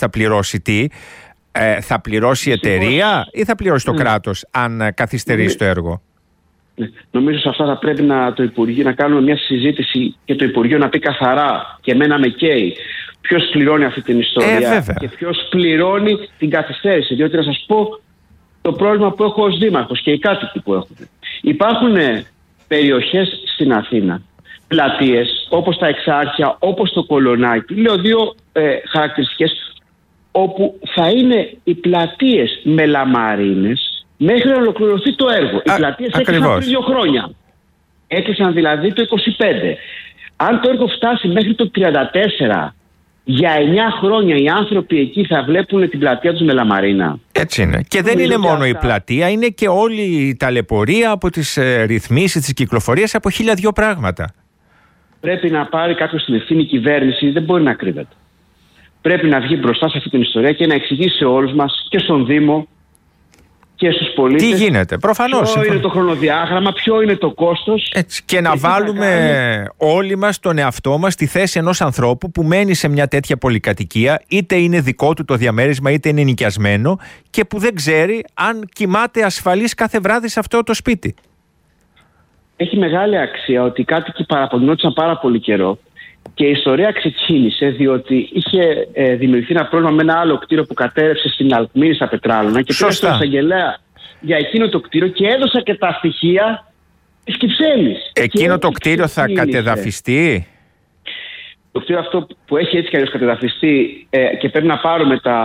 θα πληρώσει τι. Θα πληρώσει η εταιρεία ή θα πληρώσει το κράτος αν καθυστερήσει το έργο? Νομίζω σε αυτά θα πρέπει το Υπουργείο να κάνουμε μια συζήτηση και το Υπουργείο να πει καθαρά, και εμένα με καίει, ποιος πληρώνει αυτή την ιστορία και ποιος πληρώνει την καθυστέρηση. Διότι να σας πω το πρόβλημα που έχω ως δήμαρχος και οι κάτοικοι που έχουν. Υπάρχουν περιοχές στην Αθήνα, πλατείες όπως τα Εξάρχεια, όπως το Κολονάκι, λέω δύο χαρακτηριστικές, όπου θα είναι οι πλατείες με λαμαρίνες μέχρι να ολοκληρωθεί το έργο. Οι πλατείες έκλεισαν πριν 2 χρόνια. Έκλεισαν δηλαδή το 25. Αν το έργο φτάσει μέχρι το 34, για 9 χρόνια οι άνθρωποι εκεί θα βλέπουν την πλατεία τους με λαμαρίνα. Έτσι είναι. Και δεν είναι μόνο η πλατεία, είναι και όλη η ταλαιπωρία από τις ρυθμίσεις της κυκλοφορίας, από 1002 πράγματα. Πρέπει να πάρει κάποιος την ευθύνη, η κυβέρνηση δεν μπορεί να κρύβεται. Πρέπει να βγει μπροστά σε αυτή την ιστορία και να εξηγήσει σε όλους μας και στον Δήμο και στους πολίτες. Τι γίνεται, προφανώς. Ποιο είναι το χρονοδιάγραμμα, ποιο είναι το κόστος. Έτσι, και να βάλουμε όλοι μας τον εαυτό μας στη θέση ενός ανθρώπου που μένει σε μια τέτοια πολυκατοικία, είτε είναι δικό του το διαμέρισμα, είτε είναι νοικιασμένο, και που δεν ξέρει αν κοιμάται ασφαλής κάθε βράδυ σε αυτό το σπίτι. Έχει μεγάλη αξία ότι οι κάτοικοι παραπονιόντουσαν πάρα πολύ καιρό. Και η ιστορία ξεκίνησε διότι είχε δημιουργηθεί ένα πρόβλημα με ένα άλλο κτίριο που κατέρευσε στην Αλκμήνη στα Πετράλωνα, και πήγα στον εισαγγελέα για εκείνο το κτίριο και έδωσα και τα στοιχεία της Κυψέλης. Εκείνο το κτίριο θα κατεδαφιστεί? Το κτίριο αυτό που έχει έτσι κι αλλιώς κατεδαφιστεί και πρέπει να πάρουμε τα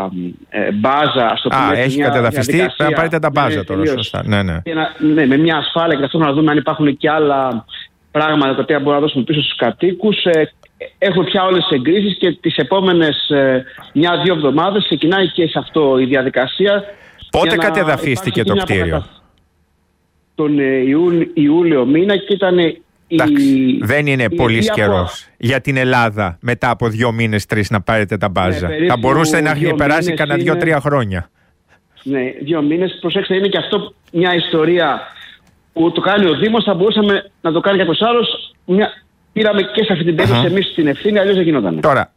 μπάζα στο κτίριο. Έχει κατεδαφιστεί, πρέπει να πάρετε τα μπάζα τώρα, σωστά. Ναι, με μια ασφάλεια, και ταυτόχρονα να δούμε αν υπάρχουν και άλλα πράγματα τα οποία μπορούμε να δώσουμε πίσω στους κατοίκους. Έχουμε πια όλες τις εγκρίσεις και τις επόμενες 1-2 εβδομάδες ξεκινάει και σε αυτό η διαδικασία. Πότε κατεδαφίστηκε το κτίριο? Τον Ιούλιο μήνα, και ήταν δεν είναι πολύ καιρός για την Ελλάδα μετά από 2 μήνες, 3 να πάρετε τα μπάζα. Θα μπορούσε να έχει περάσει κανένα 2-3 χρόνια. Ναι, 2 μήνες. Προσέξτε, είναι και αυτό μια ιστορία που το κάνει ο Δήμος, θα μπορούσαμε να το κάνει κάποιος άλλος. Πήραμε και σε αυτή την περίπτωση εμείς την ευθύνη, αλλιώς δεν γινόταν. Τώρα,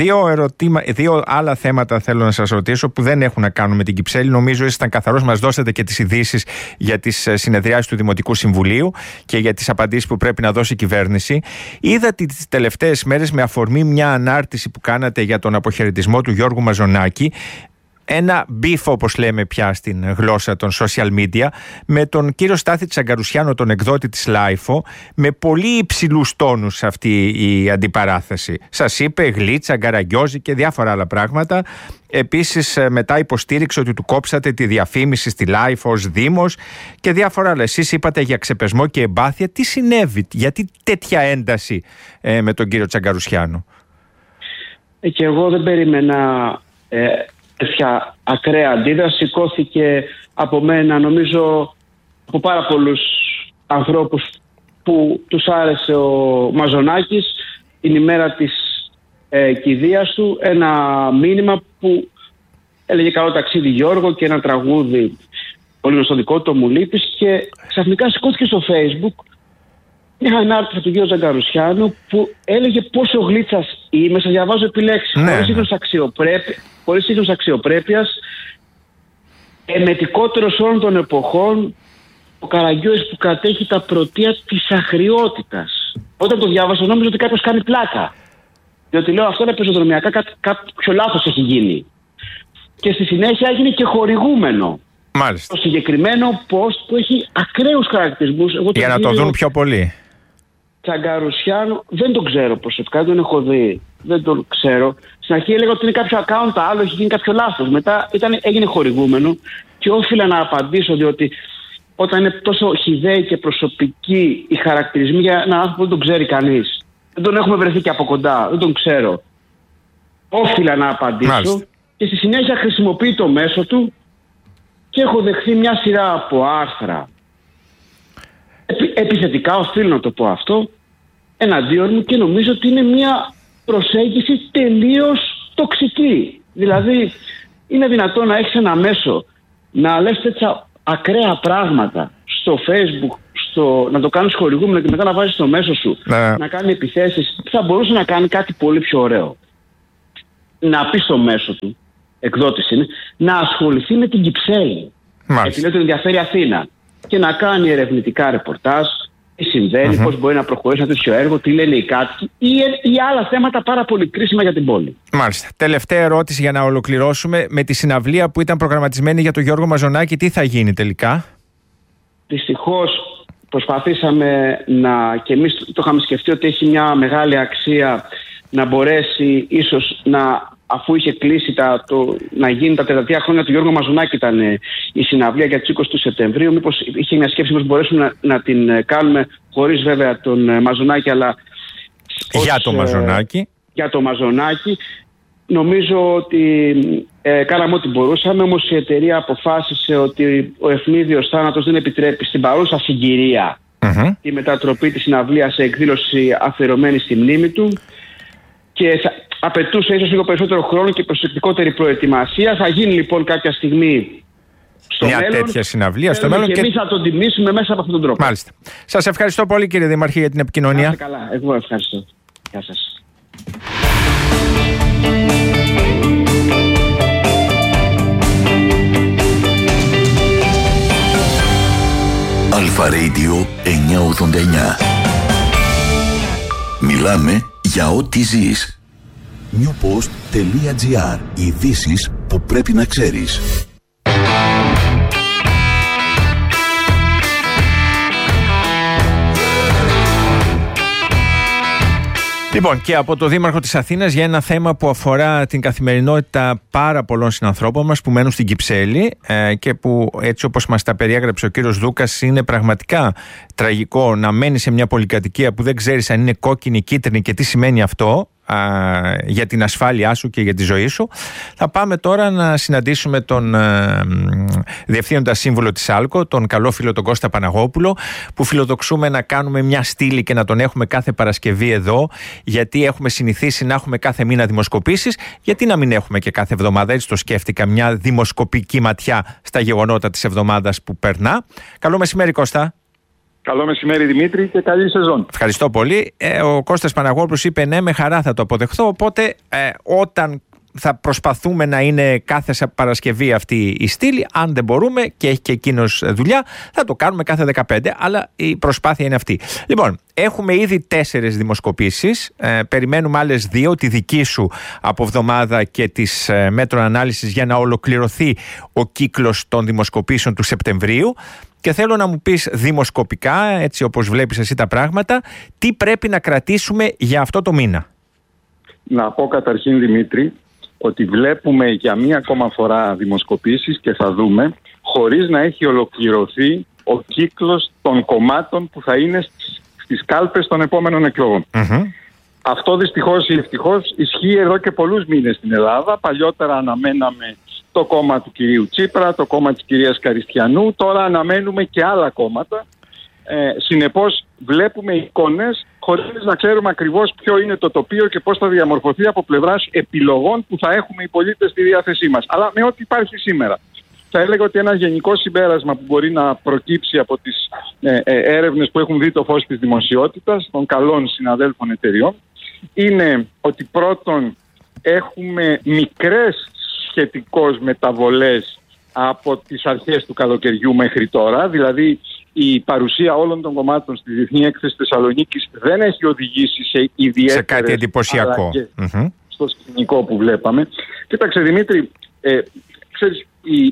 2 άλλα θέματα θέλω να σας ρωτήσω που δεν έχουν να κάνουν με την Κυψέλη. Νομίζω ήσασταν καθαρός, μας δώσατε και τις ειδήσεις για τις συνεδριάσεις του Δημοτικού Συμβουλίου και για τις απαντήσεις που πρέπει να δώσει η κυβέρνηση. Είδα τις τελευταίες μέρες, με αφορμή μια ανάρτηση που κάνατε για τον αποχαιρετισμό του Γιώργου Μαζονάκη, ένα μπιφ, όπως λέμε πια στην γλώσσα των social media, με τον κύριο Στάθη Τσαγκαρουσιάνο, τον εκδότη της Λάιφο, με πολύ υψηλούς τόνους αυτή η αντιπαράθεση. Σας είπε γλίτσα, γκαραγκιόζη και διάφορα άλλα πράγματα. Επίσης μετά υποστήριξε ότι του κόψατε τη διαφήμιση στη Λάιφο ως Δήμος και διάφορα άλλα. Εσείς είπατε για ξεπεσμό και εμπάθεια. Τι συνέβη, γιατί τέτοια ένταση με τον κύριο Τσαγκαρουσιάνο? Και εγώ δεν περίμενα τέτοια ακραία αντίδραση. Σηκώθηκε από μένα, νομίζω από πάρα πολλούς ανθρώπους που τους άρεσε ο Μαζονάκης την ημέρα της κηδείας του, ένα μήνυμα που έλεγε «Καλό ταξίδι Γιώργο» και ένα τραγούδι πολύ γνωστό δικό του, «Μου λείπεις», και ξαφνικά σηκώθηκε στο Facebook μια ανάρτηση του κ. Τσαγκαρουσιάνου που έλεγε πόσο γλίτσας είμαι, σας διαβάζω επιλέξεις, χωρίς ίχνος αξιοπρέπειας, εμετικότερος όλων των εποχών, ο Καραγκιόζης που κατέχει τα πρωτεία της αχρειότητας. Όταν το διάβασα νόμιζα ότι κάποιος κάνει πλάκα, διότι λέω αυτό είναι πεζοδρομιακά, κάποιο λάθος έχει γίνει. Και στη συνέχεια έγινε και χορηγούμενο. Μάλιστα. Το συγκεκριμένο post που έχει ακραίους χαρακτηρισμούς. Για να το δουν πιο πολύ. Τσαγκαρουσιάνο δεν τον ξέρω προσωπικά, δεν τον έχω δει, δεν τον ξέρω. Στην αρχή έλεγα ότι είναι κάποιο account άλλο, έχει γίνει κάποιο λάθος. Μετά έγινε χορηγούμενο και όφιλα να απαντήσω, διότι όταν είναι τόσο χυδαίοι και προσωπικοί οι χαρακτηρισμοί για έναν άνθρωπο που δεν τον ξέρει κανείς, δεν τον έχουμε βρεθεί και από κοντά, δεν τον ξέρω, όφιλα να απαντήσω. Μάλιστα. Και στη συνέχεια χρησιμοποιεί το μέσο του και έχω δεχθεί μια σειρά από άρθρα επιθετικά, οφείλω να το πω αυτό, εναντίον μου, και νομίζω ότι είναι μια προσέγγιση τελείως τοξική. Δηλαδή, είναι δυνατόν να έχεις ένα μέσο να λες τέτοια ακραία πράγματα στο Facebook, να το κάνεις χορηγούμενο και μετά να βάζεις στο μέσο σου να κάνει επιθέσεις. Θα μπορούσε να κάνει κάτι πολύ πιο ωραίο. να πει στο μέσο του, εκδότης είναι, να ασχοληθεί με την Κυψέλη. Γιατί λέει ότι ενδιαφέρει Αθήνα. Και να κάνει ερευνητικά ρεπορτάζ, τι συμβαίνει, πώς μπορεί να προχωρήσει ένα τέτοιο έργο, τι λένε οι κάτοικοι ή άλλα θέματα πάρα πολύ κρίσιμα για την πόλη. Μάλιστα. Τελευταία ερώτηση για να ολοκληρώσουμε. Με τη συναυλία που ήταν προγραμματισμένη για τον Γιώργο Μαζονάκη, τι θα γίνει τελικά? Δυστυχώς προσπαθήσαμε και εμείς το είχαμε σκεφτεί ότι έχει μια μεγάλη αξία να μπορέσει ίσως αφού είχε κλείσει να γίνει τα 30 χρόνια του Γιώργου Μαζονάκη, ήταν η συναυλία για τις 20 του Σεπτεμβρίου. Μήπως είχε μια σκέψη πως μπορέσουμε να την κάνουμε χωρίς βέβαια τον Μαζονάκη, αλλά για το Μαζονάκη. Νομίζω ότι κάναμε ό,τι μπορούσαμε, όμως η εταιρεία αποφάσισε ότι ο ευνίδιος θάνατος δεν επιτρέπει στην παρούσα συγκυρία τη μετατροπή της συναυλίας σε εκδήλωση αφιερωμένη στη μνήμη του και απαιτούσε ίσως λίγο περισσότερο χρόνο και προσεκτικότερη προετοιμασία. Θα γίνει λοιπόν κάποια στιγμή στο μια μέλλον, τέτοια συναυλία στο μέλλον και εμείς θα τον τιμήσουμε μέσα από αυτόν τον τρόπο. Μάλιστα. Σας ευχαριστώ πολύ, κύριε Δήμαρχε, για την επικοινωνία. Είστε καλά. Εγώ ευχαριστώ. Γεια σας. Αλφα Radio 989. Μιλάμε για ό,τι ζεις. newpost.gr. Ειδήσεις που πρέπει να ξέρεις. Λοιπόν, και από το Δήμαρχο της Αθήνας για ένα θέμα που αφορά την καθημερινότητα πάρα πολλών συνανθρώπων μας που μένουν στην Κυψέλη και που, έτσι όπως μας τα περιέγραψε ο κύριος Δούκας, είναι πραγματικά τραγικό να μένει σε μια πολυκατοικία που δεν ξέρεις αν είναι κόκκινη, κίτρινη και τι σημαίνει αυτό για την ασφάλειά σου και για τη ζωή σου. Θα πάμε τώρα να συναντήσουμε τον διευθύνοντα σύμβουλο της ΑΛΚΟ, τον καλό φίλο τον Κώστα Παναγόπουλο, που φιλοδοξούμε να κάνουμε μια στήλη και να τον έχουμε κάθε Παρασκευή εδώ, γιατί έχουμε συνηθίσει να έχουμε κάθε μήνα δημοσκοπήσεις. Γιατί να μην έχουμε και κάθε εβδομάδα? Έτσι το σκέφτηκα, μια δημοσκοπική ματιά στα γεγονότα της εβδομάδας που περνά. Καλό μεσημέρι, Κώστα. Καλό μεσημέρι, Δημήτρη, και καλή σεζόν. Ευχαριστώ πολύ. Ο Κώστας Παναγόπουλος είπε ναι, με χαρά θα το αποδεχθώ. Οπότε όταν θα προσπαθούμε να είναι κάθε Παρασκευή αυτή η στήλη, αν δεν μπορούμε και έχει και εκείνος δουλειά, θα το κάνουμε κάθε 15, αλλά η προσπάθεια είναι αυτή. Λοιπόν, έχουμε ήδη 4 δημοσκοπήσεις, περιμένουμε άλλες 2, τη δική σου από εβδομάδα και της μέτρων ανάλυσης, για να ολοκληρωθεί ο κύκλος των δημοσκοπήσεων του Σεπτεμβρίου. Και θέλω να μου πεις δημοσκοπικά, έτσι όπως βλέπεις εσύ τα πράγματα, τι πρέπει να κρατήσουμε για αυτό το μήνα. Να πω καταρχήν, Δημήτρη, ότι βλέπουμε για μία ακόμα φορά δημοσκοπήσεις και θα δούμε, χωρίς να έχει ολοκληρωθεί ο κύκλος των κομμάτων που θα είναι στις κάλπες των επόμενων εκλογών. Αυτό δυστυχώς ή ευτυχώς ισχύει εδώ και πολλούς μήνες στην Ελλάδα. Παλιότερα αναμέναμε το κόμμα του κυρίου Τσίπρα, το κόμμα της κυρίας Καριστιανού, τώρα αναμένουμε και άλλα κόμματα. Συνεπώς βλέπουμε εικόνες χωρίς να ξέρουμε ακριβώς ποιο είναι το τοπίο και πώς θα διαμορφωθεί από πλευράς επιλογών που θα έχουμε οι πολίτες στη διάθεσή μας. Αλλά με ό,τι υπάρχει σήμερα. Θα έλεγα ότι ένα γενικό συμπέρασμα που μπορεί να προκύψει από τις έρευνες που έχουν δει το φως της δημοσιότητας, των καλών συναδέλφων εταιριών, είναι ότι πρώτον έχουμε μικρές σχετικώς μεταβολές από τις αρχές του καλοκαιριού μέχρι τώρα. Δηλαδή η παρουσία όλων των κομμάτων στη Διεθνή Έκθεση Θεσσαλονίκης δεν έχει οδηγήσει σε ιδιαίτερες αλλαγές στο σκηνικό που βλέπαμε. Κοίταξε, Δημήτρη, ξέρεις,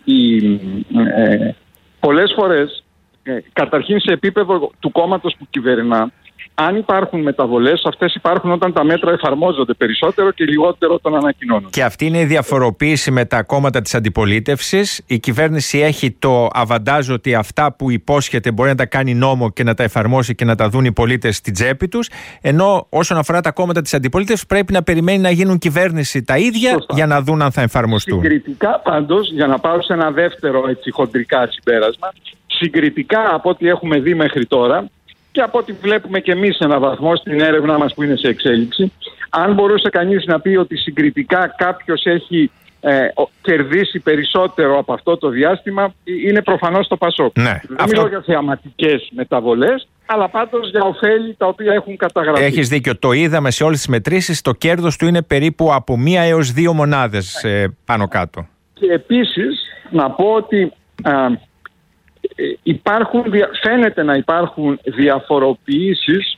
πολλές φορές καταρχήν σε επίπεδο του κόμματος που κυβερνά, αν υπάρχουν μεταβολές, αυτές υπάρχουν όταν τα μέτρα εφαρμόζονται περισσότερο και λιγότερο όταν ανακοινώνονται. Και αυτή είναι η διαφοροποίηση με τα κόμματα της αντιπολίτευσης. Η κυβέρνηση έχει το αβαντάζ ότι αυτά που υπόσχεται μπορεί να τα κάνει νόμο και να τα εφαρμόσει και να τα δουν οι πολίτες στην τσέπη τους. Ενώ όσον αφορά τα κόμματα της αντιπολίτευσης, πρέπει να περιμένει να γίνουν κυβέρνηση τα ίδια. Σωστά. Για να δουν αν θα εφαρμοστούν. Συγκριτικά, πάντως, για να πάω σε ένα δεύτερο χοντρικά συμπέρασμα, συγκριτικά από ό,τι έχουμε δει μέχρι τώρα, και από ό,τι βλέπουμε και εμείς σε έναν βαθμό στην έρευνά μας που είναι σε εξέλιξη, αν μπορούσε κανείς να πει ότι συγκριτικά κάποιος έχει κερδίσει περισσότερο από αυτό το διάστημα, είναι προφανώς το ΠΑΣΟΚ. Ναι, δεν μιλώ για θεαματικές μεταβολές, αλλά πάντως για ωφέλη τα οποία έχουν καταγραφεί. Έχεις δίκιο. Το είδαμε σε όλες τις μετρήσεις. Το κέρδος του είναι περίπου από 1 έως 2 μονάδες πάνω κάτω. Και επίσης να πω ότι φαίνεται να υπάρχουν διαφοροποιήσεις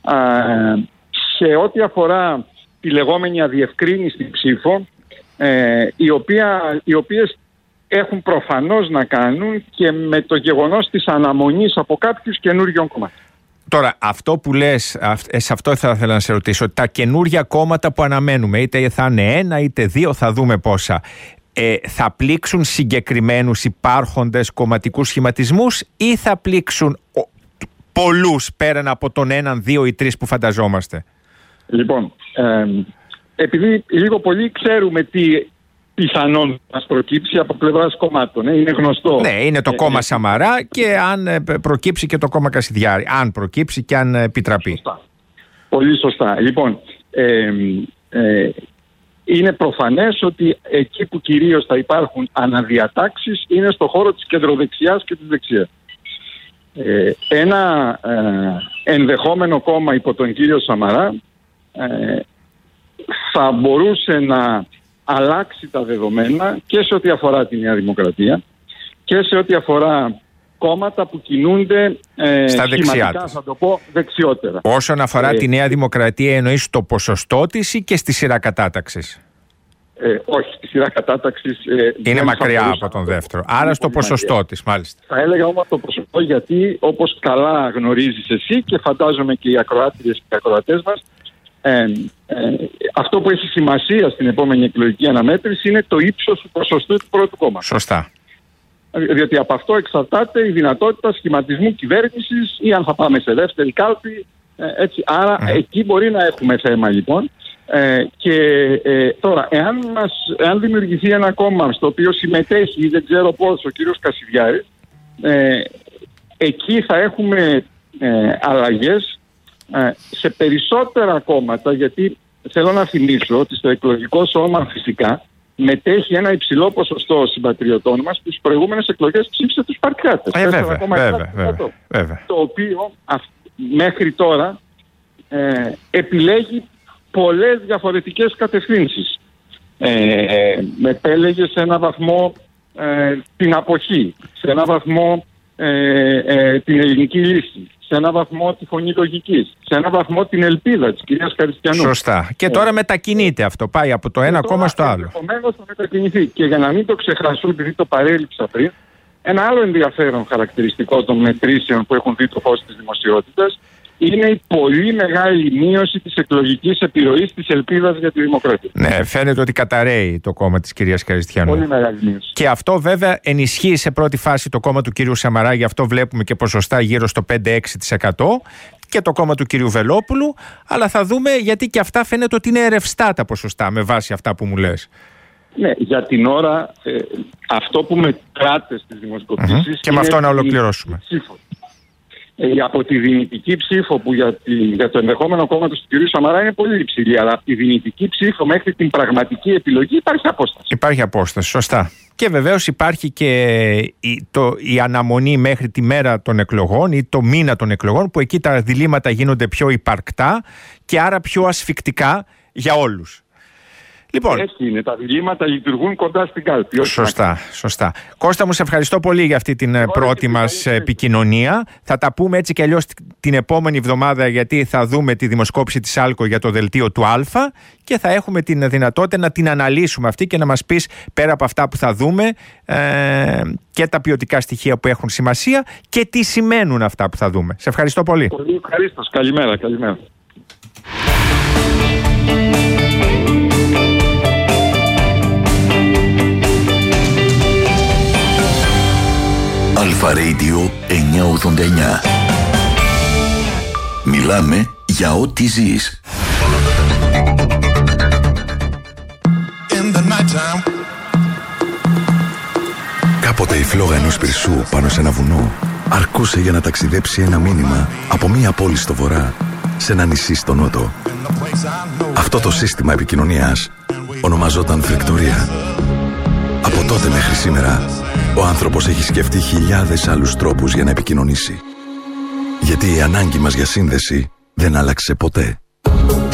σε ό,τι αφορά τη λεγόμενη αδιευκρίνηστη ψήφο, οι οποίες έχουν προφανώς να κάνουν και με το γεγονός της αναμονής από κάποιους καινούριων κομμάτων. Τώρα, αυτό που λες, σε αυτό θα ήθελα να σε ρωτήσω, τα καινούρια κόμματα που αναμένουμε, είτε θα είναι 1 είτε 2, θα δούμε πόσα, θα πλήξουν συγκεκριμένους υπάρχοντες κομματικούς σχηματισμούς ή θα πλήξουν πολλούς πέραν από τον 1, 2 ή 3 που φανταζόμαστε? Λοιπόν, επειδή λίγο πολύ ξέρουμε τι πιθανόν μας προκύψει από πλευράς κομμάτων, είναι γνωστό. Ναι, είναι το κόμμα Σαμαρά και αν προκύψει και το κόμμα Κασιδιάρη, αν προκύψει και αν επιτραπεί. Σωστά. Πολύ σωστά. Λοιπόν, είναι προφανές ότι εκεί που κυρίως θα υπάρχουν αναδιατάξεις είναι στο χώρο της κεντροδεξιάς και της δεξιάς. Ένα ενδεχόμενο κόμμα υπό τον κύριο Σαμαρά θα μπορούσε να αλλάξει τα δεδομένα και σε ό,τι αφορά τη Νέα Δημοκρατία και σε ό,τι αφορά κόμματα που κινούνται στα δεξιά, θα το πω, δεξιότερα. Όσον αφορά τη Νέα Δημοκρατία, εννοείς το ποσοστό της ή και στη σειρά κατάταξης? Όχι, στη σειρά κατάταξης είναι μακριά από τον δεύτερο. Άρα στο ποσοστό της, μάλιστα. Θα έλεγα όμως το ποσοστό, γιατί όπως καλά γνωρίζεις εσύ και φαντάζομαι και οι ακροάτριες και οι ακροατές μας, αυτό που έχει σημασία στην επόμενη εκλογική αναμέτρηση είναι το ύψος του ποσοστού του πρώτου κόμματος. Σωστά. Διότι από αυτό εξαρτάται η δυνατότητα σχηματισμού κυβέρνησης ή αν θα πάμε σε δεύτερη κάλπη. Έτσι. Άρα εκεί μπορεί να έχουμε θέμα, λοιπόν. Και τώρα, εάν δημιουργηθεί ένα κόμμα στο οποίο συμμετέχει ή δεν ξέρω πώς ο κύριος Κασιδιάρης, εκεί θα έχουμε αλλαγές σε περισσότερα κόμματα, γιατί θέλω να θυμίσω ότι στο εκλογικό σώμα φυσικά μετέχει ένα υψηλό ποσοστό συμπατριωτών μας που στις προηγούμενες εκλογές ψήφισε τους Σπαρτιάτες. Βέβαια. Το οποίο μέχρι τώρα επιλέγει πολλές διαφορετικές κατευθύνσεις. Επέλεγε σε ένα βαθμό την αποχή, σε ένα βαθμό την ελληνική λύση, σε ένα βαθμό τη φωνή λογικής, σε ένα βαθμό την ελπίδα της κυρίας Καριστιανού. Σωστά. Και τώρα μετακινείται αυτό, πάει από το ένα κόμμα στο άλλο. Επομένως θα μετακινηθεί. Και για να μην το ξεχάσω, επειδή το παρέλειψα πριν, ένα άλλο ενδιαφέρον χαρακτηριστικό των μετρήσεων που έχουν δει το φως της δημοσιότητας είναι η πολύ μεγάλη μείωση της εκλογικής επιρροής της ελπίδας για τη δημοκρατία. Ναι, φαίνεται ότι καταρρέει το κόμμα της κυρίας Καριστιανού. Πολύ μεγάλη μείωση. Και αυτό βέβαια ενισχύει σε πρώτη φάση το κόμμα του κυρίου Σαμαρά, γι' αυτό βλέπουμε και ποσοστά γύρω στο 5-6% και το κόμμα του κυρίου Βελόπουλου, αλλά θα δούμε γιατί και αυτά φαίνεται ότι είναι ρευστά τα ποσοστά με βάση αυτά που μου λες. Ναι, για την ώρα αυτό που μετράται στις δημοσκοπήσεις και με αυτό να ολοκληρώσουμε. Από τη δυνητική ψήφο που για το ενδεχόμενο κόμμα του κ. Σαμαρά είναι πολύ υψηλή, αλλά από τη δυνητική ψήφο μέχρι την πραγματική επιλογή υπάρχει απόσταση. Υπάρχει απόσταση, σωστά. Και βεβαίως υπάρχει και η αναμονή μέχρι τη μέρα των εκλογών ή το μήνα των εκλογών, που εκεί τα διλήμματα γίνονται πιο υπαρκτά και άρα πιο ασφικτικά για όλους. Λοιπόν, έτσι είναι, τα διλήμματα λειτουργούν κοντά στην κάλπη. Σωστά. Κώστα μου, σε ευχαριστώ πολύ για αυτή την πρώτη μας επικοινωνία. Θα τα πούμε έτσι και αλλιώς την επόμενη εβδομάδα, γιατί θα δούμε τη δημοσκόπηση της ΑΛΚΟ για το δελτίο του Α και θα έχουμε την δυνατότητα να την αναλύσουμε αυτή και να μας πεις πέρα από αυτά που θα δούμε και τα ποιοτικά στοιχεία που έχουν σημασία και τι σημαίνουν αυτά που θα δούμε. Σε ευχαριστώ πολύ. Πολύ ευχαριστώ. Καλημέρα. Αλφα Radio 989. Μιλάμε για ό,τι ζεις. Κάποτε η φλόγα ενός πυρσού πάνω σε ένα βουνό αρκούσε για να ταξιδέψει ένα μήνυμα από μία πόλη στο βορρά σε ένα νησί στο νότο. Αυτό το σύστημα επικοινωνίας ονομαζόταν φρεκτορία. Από τότε μέχρι σήμερα ο άνθρωπος έχει σκεφτεί χιλιάδες άλλους τρόπους για να επικοινωνήσει. Γιατί η ανάγκη μας για σύνδεση δεν άλλαξε ποτέ.